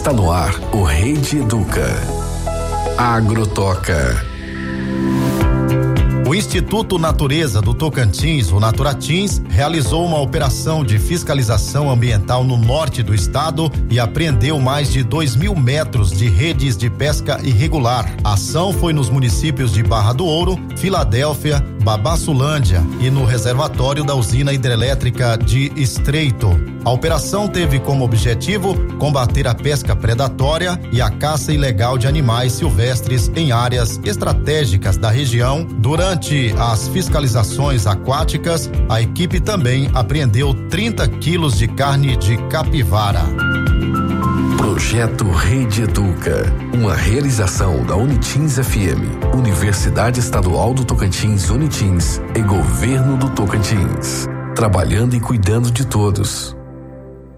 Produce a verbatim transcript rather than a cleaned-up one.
Está no ar o Rede Educa. Agrotoca. O Instituto Natureza do Tocantins, o Naturatins, realizou uma operação de fiscalização ambiental no norte do estado e apreendeu mais de dois mil metros de redes de pesca irregular. A ação foi nos municípios de Barra do Ouro, Filadélfia, Babassulândia e no reservatório da usina hidrelétrica de Estreito. A operação teve como objetivo combater a pesca predatória e a caça ilegal de animais silvestres em áreas estratégicas da região. Durante as fiscalizações aquáticas, a equipe também apreendeu trinta quilos de carne de capivara. Projeto Rede Educa, uma realização da Unitins F M, Universidade Estadual do Tocantins Unitins e Governo do Tocantins, trabalhando e cuidando de todos.